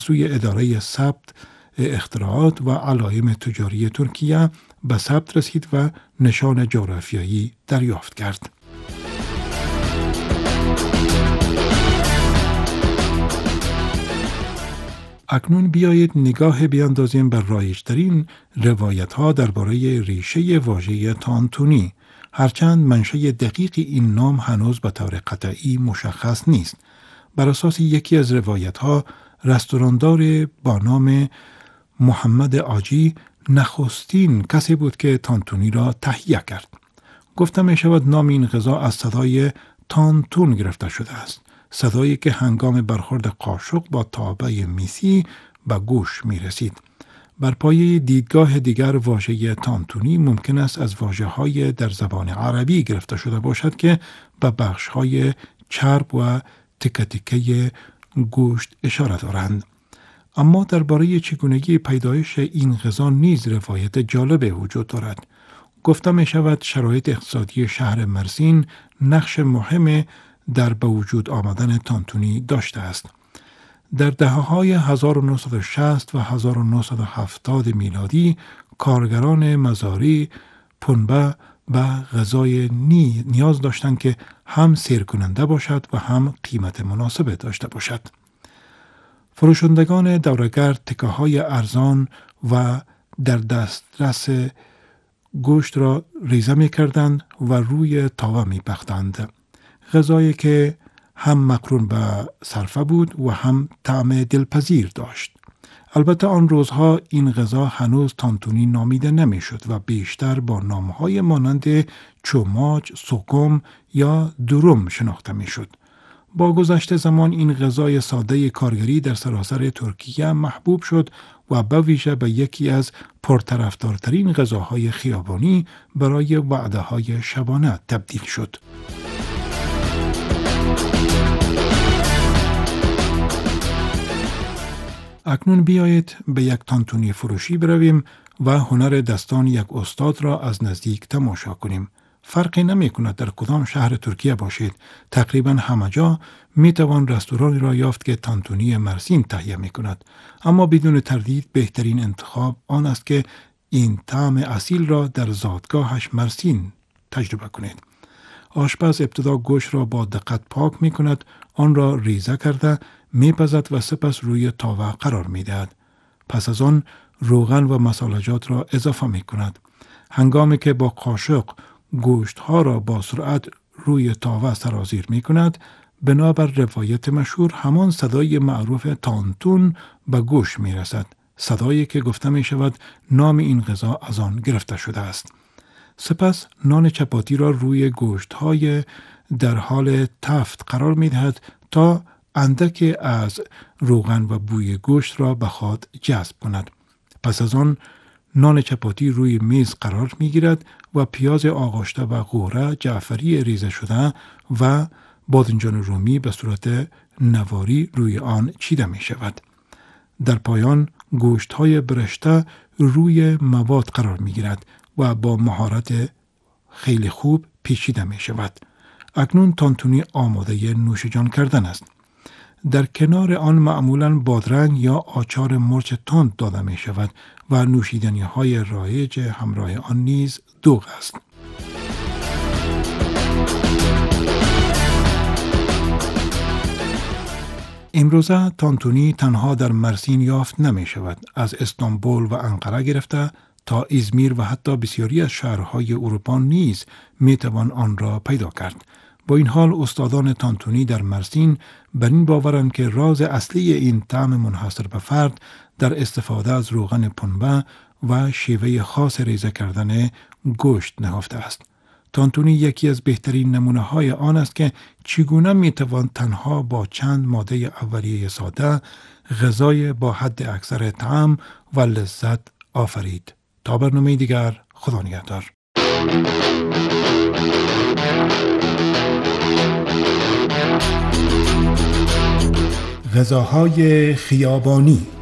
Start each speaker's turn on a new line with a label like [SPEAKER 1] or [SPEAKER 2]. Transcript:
[SPEAKER 1] سوی اداره ثبت اختراعات و علائم تجاری ترکیه به ثبت رسید و نشان جغرافیایی دریافت کرد. اکنون بیایید نگاه بیاندازیم بر رایج‌ترین روایت‌ها درباره ریشه واژه تانتونی، هرچند منشأ دقیق این نام هنوز به طور قطعی مشخص نیست. بر اساس یکی از روایت‌ها، رستوراندار با نام محمد آجی نخستین کسی بود که تانتونی را تهیه کرد. گفته می شود نام این غذا از صدای تانتون گرفته شده است، صدایی که هنگام برخورد قاشق با تابع میسی به گوش می رسید. بر پایه دیدگاه دیگر واژه تانتونی ممکن است از واژه‌های در زبان عربی گرفته شده باشد که به بخش‌های چرب و تکه تکه گوشت اشاره دارند. اما درباره چگونگی پیدایش این غذا نیز روایت جالب وجود دارد. گفته می شود شرایط اقتصادی شهر مرسین نقش مهم در به وجود آمدن تانتونی داشته است. در دهه‌های 1960 و 1970 میلادی کارگران مزاری پنبه به غذای نیاز داشتند که هم سیر کننده باشد و هم قیمت مناسب داشته باشد. فروشندگان دوره‌گرد تکه‌های ارزان و در دسترس گوشت را ریزه می کردند و روی تاوه می پختند. غذایی که هم مقرون به صرفه بود و هم طعم دلپذیر داشت. البته آن روزها این غذا هنوز تانتونی نامیده نمی شد و بیشتر با نامهای مانند چوماج، سوگم یا دروم شناخته می شد. با گذشت زمان این غذای ساده کارگری در سراسر ترکیه محبوب شد و به ویژه به یکی از پرطرفدارترین غذاهای خیابانی برای وعده‌های شبانه تبدیل شد. اکنون بیایید به یک تانتونی فروشی برویم و هنر دستان یک استاد را از نزدیک تماشا کنیم. فرقی نمی کند در کدام شهر ترکیه باشید، تقریبا همه جا می توان رستورانی را یافت که تانتونی مرسین تهیه می کند. اما بدون تردید بهترین انتخاب آن است که این طعم اصیل را در زادگاهش مرسین تجربه کنید. آشپز ابتدا گوشت را با دقت پاک می کند، آن را ریزه کرده می پزد و سپس روی تاوه قرار می دهد. پس از آن روغن و مسالجات را اضافه می کند. هنگامی که با قاشق گوشت ها را با سرعت روی تاوه سرازیر می کند، بنابر روایت مشهور همان صدای معروف تانتون به گوش می رسد. صدایی که گفته می شود نام این غذا از آن گرفته شده است. سپس نان چپاتی را روی گوشت های در حال تفت قرار می دهد تا اندک از روغن و بوی گوشت را به خود جذب کند. پس از آن نان چپاتی روی میز قرار می گیرد و پیاز آغشته و قوره جعفری ریزه شده و بادنجان رومی به صورت نواری روی آن چیده می شود. در پایان گوشت های برشته روی مواد قرار می گیرد و با مهارت خیلی خوب پیچیده می شود. اکنون تانتونی آماده نوش جان کردن است. در کنار آن معمولاً بادرنگ یا آچار مرچ تند داده می شود و نوشیدنی های رایج همراه آن نیز دوغ است. امروزه تانتونی تنها در مرسین یافت نمی شود. از استانبول و انقره گرفته تا ازمیر و حتی بسیاری از شهرهای اروپا نیز می توان آن را پیدا کرد. با این حال استادان تانتونی در مرسین بر این باورند که راز اصلی این طعم منحصر به فرد در استفاده از روغن پنبه و شیوه خاص ریزه کردن گوشت نهفته است. تانتونی یکی از بهترین نمونه های آن است که چگونه می توان تنها با چند ماده اولیه ساده غذای با حد اکثر طعم و لذت آفرید. تا برنامه دیگر، خدا نگهدار. غذاهای خیابانی.